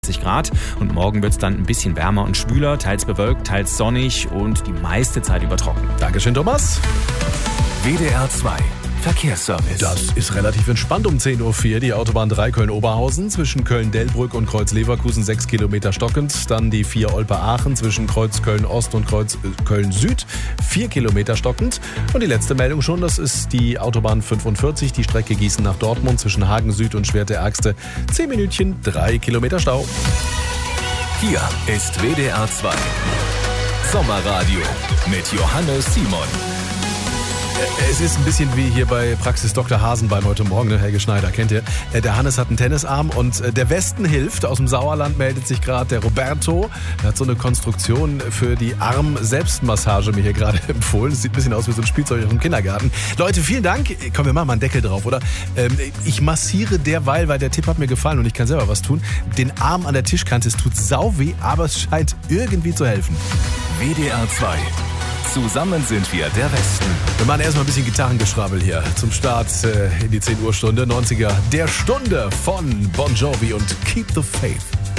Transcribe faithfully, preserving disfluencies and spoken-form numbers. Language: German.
Grad und morgen wird es dann ein bisschen wärmer und schwüler, teils bewölkt, teils sonnig und die meiste Zeit über trocken. Dankeschön, Thomas. W D R zwei Verkehrsservice. Das ist relativ entspannt um zehn Uhr vier. Die Autobahn drei Köln-Oberhausen zwischen Köln-Delbrück und Kreuz-Leverkusen sechs Kilometer stockend. Dann die vier Olpe-Aachen zwischen Kreuz Köln-Ost und Kreuz Köln-Süd vier Kilometer stockend. Und die letzte Meldung schon, das ist die Autobahn fünfundvierzig, die Strecke Gießen nach Dortmund zwischen Hagen Süd und Schwerte-Ärgste. zehn Minütchen, drei Kilometer Stau. Hier ist W D R zwei Sommerradio mit Johannes Simon. Es ist ein bisschen wie hier bei Praxis Doktor Hasenbein heute Morgen, ne? Helge Schneider, kennt ihr? Der Hannes hat einen Tennisarm und der Westen hilft. Aus dem Sauerland meldet sich gerade der Roberto. Er hat so eine Konstruktion für die Arm-Selbstmassage mir hier gerade empfohlen. Das sieht ein bisschen aus wie so ein Spielzeug im Kindergarten. Leute, vielen Dank. Komm, wir machen mal einen Deckel drauf, oder? Ich massiere derweil, weil der Tipp hat mir gefallen und ich kann selber was tun, den Arm an der Tischkante. Es tut sau weh, aber es scheint irgendwie zu helfen. W D R zwei. Zusammen sind wir der Westen. Wir machen erstmal ein bisschen Gitarrengeschrabbel hier zum Start äh, in die zehn Uhr Stunde. neunziger der Stunde von Bon Jovi und Keep the Faith.